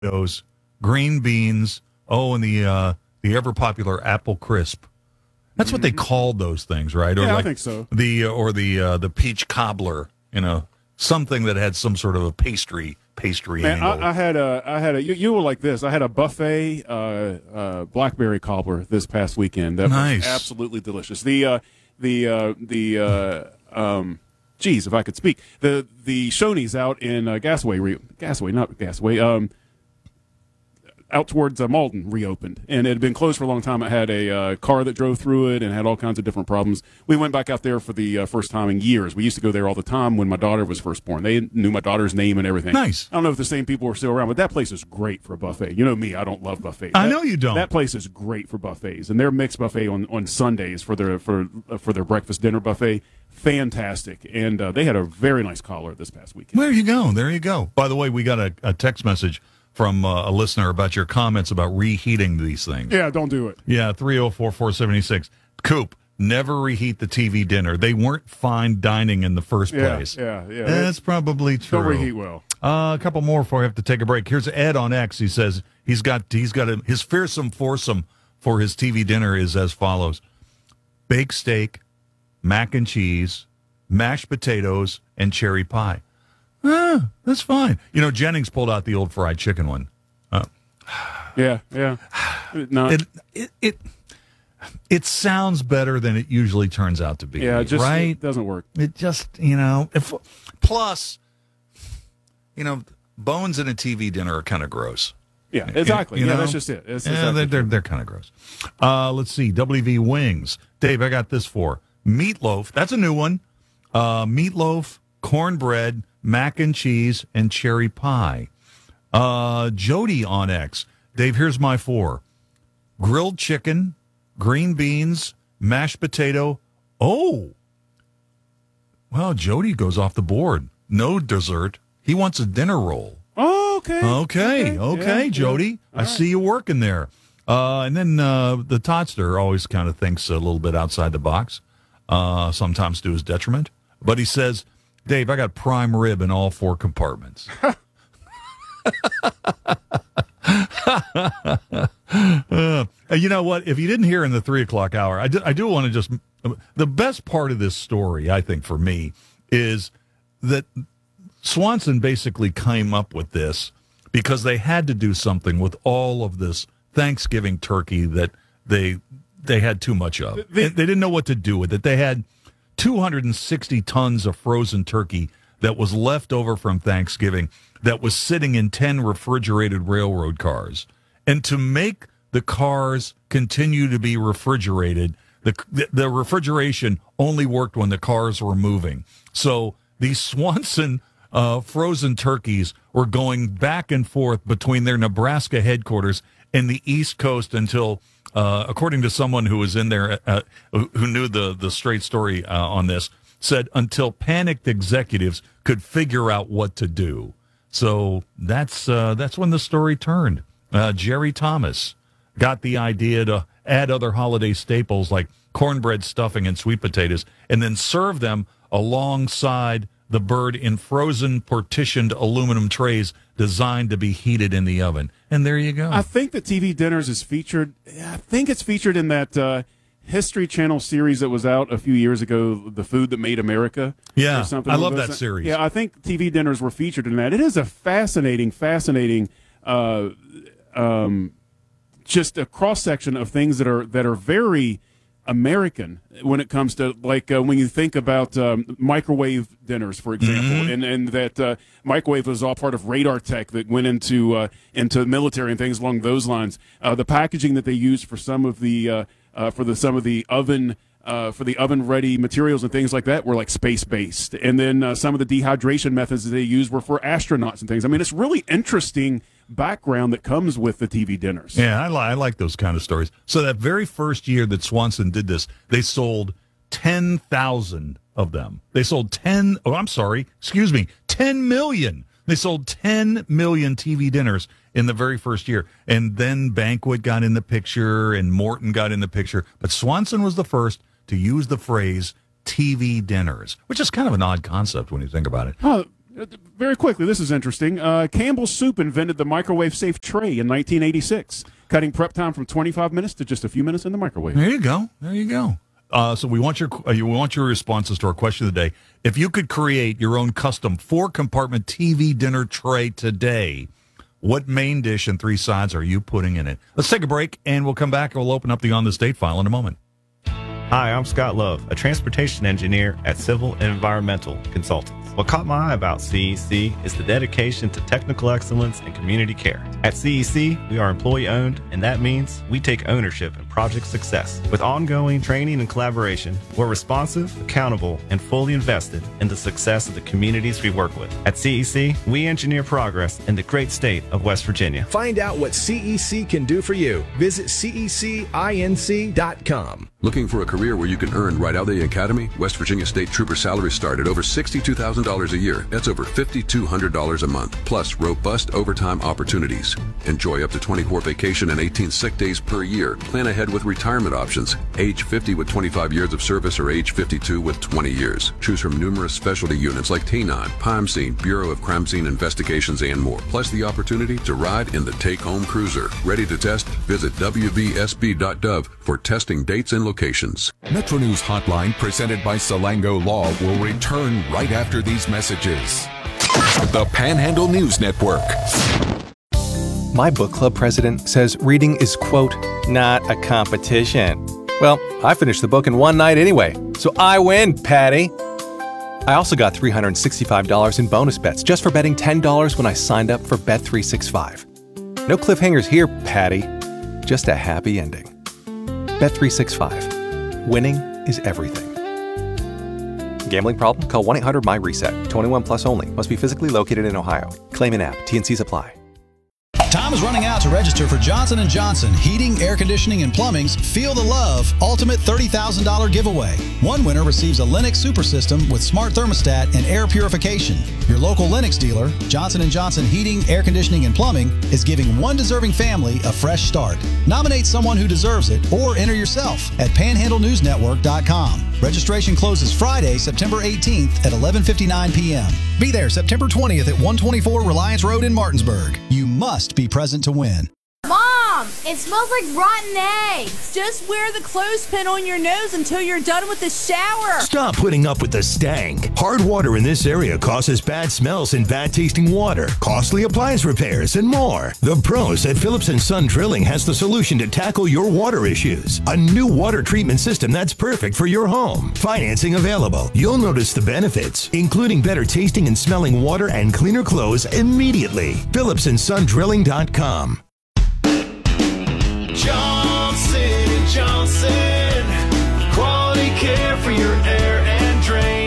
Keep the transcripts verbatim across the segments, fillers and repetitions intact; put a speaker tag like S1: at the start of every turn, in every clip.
S1: Those green beans. Oh, and the uh, the ever popular apple crisp. That's mm-hmm. what they called those things, right? Or
S2: yeah,
S1: like
S2: I think so.
S1: The or the uh, the peach cobbler. You know, something that had some sort of a pastry pastry
S2: Man,
S1: angle.
S2: I, I had a I had a you, you were like this. I had a buffet uh, uh, blackberry cobbler this past weekend. That
S1: nice.
S2: was absolutely delicious. The uh, the uh, the uh, um, geez, if I could speak, the the Shoney's out in uh, Gasaway, re- Gasaway, not Gasaway, um, out towards uh, Malden reopened, and it had been closed for a long time. I had a uh, car that drove through it and had all kinds of different problems. We went back out there for the uh, first time in years. We used to go there all the time when my daughter was first born. They knew my daughter's name and everything.
S1: Nice.
S2: I don't know if the same people are still around, but that place is great for a buffet. You know me, I don't love buffets.
S1: I
S2: That-
S1: know you don't.
S2: That place is great for buffets, and their mixed buffet on, on Sundays for their for uh, for their breakfast dinner buffet, fantastic. And uh, they had a very nice collar this past weekend.
S1: There you go. There you go. By the way, we got a, a text message from uh, a listener about your comments about reheating these things.
S2: Yeah, don't do it.
S1: Yeah, three oh four, four seven six. Coop, never reheat the T V dinner. They weren't fine dining in the first
S2: Yeah,
S1: place.
S2: yeah, yeah.
S1: That's probably true.
S2: Don't reheat well.
S1: Uh, a couple more before I have to take a break. Here's Ed on X. He says he's got he's got a, his fearsome foursome for his T V dinner is as follows: baked steak, mac and cheese, mashed potatoes, and cherry pie. Ah, that's fine. You know, Jennings pulled out the old fried chicken one. Uh,
S2: Yeah, yeah. No,
S1: it, it it it sounds better than it usually turns out to be.
S2: yeah, it just
S1: right?
S2: it doesn't work.
S1: It just, you know, if, plus, you know, bones in a T V dinner are kind of gross.
S2: Yeah, exactly.
S1: You
S2: yeah,
S1: know?
S2: that's just it. It's
S1: Yeah,
S2: exactly
S1: they're they're, they're kind of gross. Uh, let's see, W V Wings. Dave, I got this for meatloaf. That's a new one. Uh, meatloaf, cornbread, mac and cheese, and cherry pie. Uh, Jody on X. Dave, here's my four: grilled chicken, green beans, mashed potato. Oh, well, Jody goes off the board. No dessert. He wants a dinner roll.
S2: Oh, okay.
S1: Okay, okay, okay
S2: Yeah,
S1: Jody.
S2: yeah.
S1: I
S2: All
S1: see you working there. Uh, and then uh, the Totster always kind of thinks a little bit outside the box, uh, sometimes to his detriment. But he says, Dave, I got prime rib in all four compartments. uh, you know what? If you didn't hear in the three o'clock hour, I do, I do want to just... The best part of this story, I think, for me, is that Swanson basically came up with this because they had to do something with all of this Thanksgiving turkey that they they had too much of.
S2: The-
S1: they, they didn't know what to do with it. They had two hundred sixty tons of frozen turkey that was left over from Thanksgiving that was sitting in ten refrigerated railroad cars. And to make the cars continue to be refrigerated, the the, the refrigeration only worked when the cars were moving. So these Swanson uh, frozen turkeys were going back and forth between their Nebraska headquarters and the East Coast until, uh, according to someone who was in there, uh, who knew the, the straight story uh, on this, said until panicked executives could figure out what to do. So that's uh, that's when the story turned. Uh, Jerry Thomas got the idea to add other holiday staples like cornbread stuffing and sweet potatoes and then serve them alongside the bird in frozen partitioned aluminum trays designed to be heated in the oven. And there you go.
S2: I think that T V Dinners is featured. I think it's featured in that uh, History Channel series that was out a few years ago, The Food That Made America.
S1: Yeah,
S2: or something
S1: I
S2: along
S1: love
S2: those
S1: that
S2: lines.
S1: series.
S2: Yeah, I think T V Dinners were featured in that. It is a fascinating, fascinating, uh, um, just a cross section of things that are that are very American when it comes to, like, uh, when you think about um, microwave dinners, for example,
S1: Mm-hmm.
S2: and and that uh, microwave was all part of radar tech that went into uh, into military and things along those lines. Uh, the packaging that they used for some of the uh, uh, for the some of the oven. Uh, for the oven-ready materials and things like that were like space-based. And then uh, some of the dehydration methods that they used were for astronauts and things. I mean, it's really interesting background that comes with the T V dinners.
S1: Yeah, I, li- I like those kind of stories. So that very first year that Swanson did this, they sold ten thousand of them. They sold ten, oh, I'm sorry, excuse me, ten million. They sold ten million T V dinners in the very first year. And then Banquet got in the picture and Morton got in the picture. But Swanson was the first to use the phrase T V dinners, which is kind of an odd concept when you think about it.
S2: Oh, Very quickly, this is interesting. Uh, Campbell's Soup invented the microwave-safe tray in nineteen eighty-six, cutting prep time from twenty-five minutes to just a few minutes in the microwave.
S1: There you go. There you go. Uh, so we want your uh, we want your responses to our question of the day. If you could create your own custom four-compartment T V dinner tray today, what main dish and three sides are you putting in it? Let's take a break, and we'll come back, and we'll open up the On This Date file in a moment.
S3: Hi, I'm Scott Love, a transportation engineer at Civil and Environmental Consultants. What caught my eye about C E C is the dedication to technical excellence and community care. At C E C, we are employee-owned, and that means we take ownership in project success. With ongoing training and collaboration, we're responsive, accountable, and fully invested in the success of the communities we work with. At C E C, we engineer progress in the great state of West Virginia.
S4: Find out what C E C can do for you. Visit C E C inc dot com.
S5: Looking for a career where you can earn right out of the academy? West Virginia State Trooper salaries start at over sixty-two thousand dollars a year. That's over five thousand two hundred dollars a month, plus robust overtime opportunities. Enjoy up to twenty-four vacation and eighteen sick days per year. Plan ahead with retirement options. Age fifty with twenty-five years of service or age fifty-two with twenty years. Choose from numerous specialty units like T nine, P Scene, Bureau of Crime Scene Investigations, and more. Plus the opportunity to ride in the take-home cruiser. Ready to test? Visit W V S B dot gov for testing dates and locations.
S6: Metro News Hotline, presented by Salango Law, will return right after these messages. The Panhandle News Network.
S7: My book club president says reading is, quote, not a competition. Well, I finished the book in one night anyway, so I win, Patty. I also got three hundred sixty-five dollars in bonus bets just for betting ten dollars when I signed up for Bet three sixty-five. No cliffhangers here, Patty. Just a happy ending. Bet three sixty-five. Winning is everything. Gambling problem? Call one eight hundred my reset. twenty-one plus only. Must be physically located in Ohio. Claim in app. T N Cs apply.
S8: Time is running out to register for Johnson and Johnson Heating, Air Conditioning, and Plumbing's Feel the Love Ultimate thirty thousand dollars giveaway. One winner receives a Lennox Super System with smart thermostat and air purification. Your local Lennox dealer, Johnson and Johnson Heating, Air Conditioning, and Plumbing, is giving one deserving family a fresh start. Nominate someone who deserves it or enter yourself at panhandle news network dot com. Registration closes Friday, September eighteenth at eleven fifty-nine p.m. Be there September twentieth at one twenty-four Reliance Road in Martinsburg. You must be present to win.
S9: Mom, it smells like rotten eggs. Just wear the clothespin on your nose until you're done with the shower.
S10: Stop putting up with the stank. Hard water in this area causes bad smells and bad tasting water, costly appliance repairs, and more. The pros at Phillips and Son Drilling has the solution to tackle your water issues. A new water treatment system that's perfect for your home. Financing available. You'll notice the benefits, including better tasting and smelling water and cleaner clothes immediately. Phillips and Son Drilling dot com.
S11: Johnson and Johnson, quality care for your air and drain.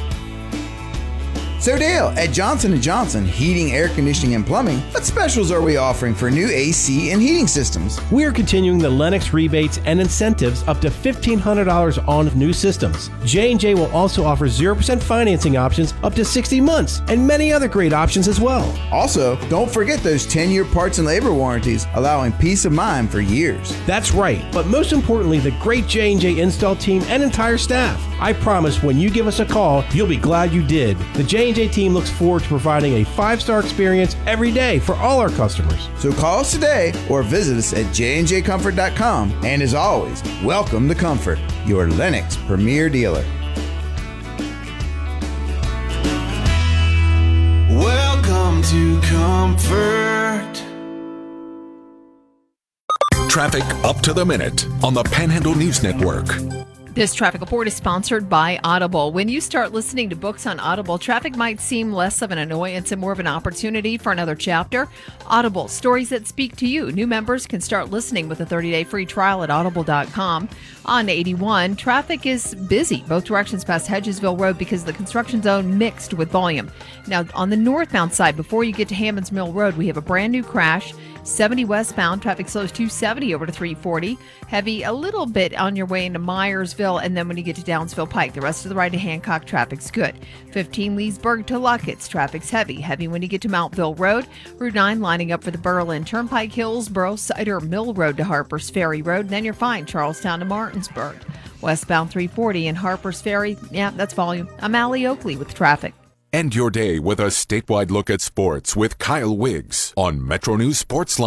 S12: So Dale, at Johnson and Johnson Heating, Air Conditioning, and Plumbing, what specials are we offering for new A C and heating systems?
S13: We are continuing the Lennox rebates and incentives up to fifteen hundred dollars on new systems. J and J will also offer zero percent financing options up to sixty months and many other great options as well.
S12: Also, don't forget those ten-year parts and labor warranties, allowing peace of mind for years.
S13: That's right, but most importantly, the great J and J install team and entire staff. I promise when you give us a call, you'll be glad you did. The J and J team looks forward to providing a five-star experience every day for all our customers.
S12: So call us today or visit us at j and j comfort dot com. And as always, welcome to Comfort, your Lennox premier dealer.
S11: Welcome to Comfort.
S6: Traffic up to the minute on the Panhandle News Network.
S14: This traffic report is sponsored by Audible. When you start listening to books on Audible, traffic might seem less of an annoyance and more of an opportunity for another chapter. Audible, stories that speak to you. New members can start listening with a thirty-day free trial at audible dot com. On eighty-one, traffic is busy both directions past Hedgesville Road because the construction zone mixed with volume. Now, on the northbound side, before you get to Hammonds Mill Road, we have a brand new crash. seventy westbound, traffic slows two seventy over to three forty. Heavy a little bit on your way into Myersville, and then when you get to Downsville Pike, the rest of the ride to Hancock, traffic's good. fifteen Leesburg to Luckett's, traffic's heavy. Heavy when you get to Mountville Road. Route nine lining up for the Berlin Turnpike Hills, Burrow Cider Mill Road to Harper's Ferry Road. And then you're fine, Charlestown to Martinsburg. Westbound three forty and Harper's Ferry, yeah, that's volume. I'm Allie Oakley with traffic.
S6: End your day with a statewide look at sports with Kyle Wiggs on Metro News Sportsline.